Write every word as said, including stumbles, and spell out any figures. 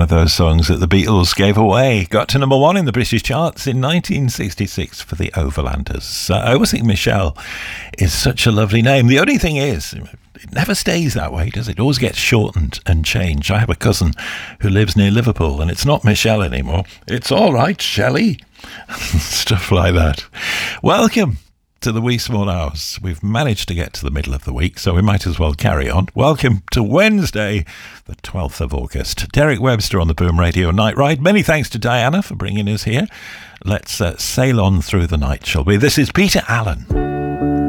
of those songs that the Beatles gave away. Got to number one in the British charts in nineteen sixty-six for the Overlanders. Uh, I always think Michelle is such a lovely name. The only thing is, it never stays that way, does it? It always gets shortened and changed. I have a cousin who lives near Liverpool, and it's not Michelle anymore. It's all right, Shelley. Stuff like that. Welcome to the wee small hours. We've managed to get to the middle of the week, so we might as well carry on. Welcome to Wednesday, the twelfth of August. Derek Webster on the Boom Radio Night Ride. Many thanks to Diana for bringing us here. Let's uh, sail on through the night, shall we? This is Peter Allen.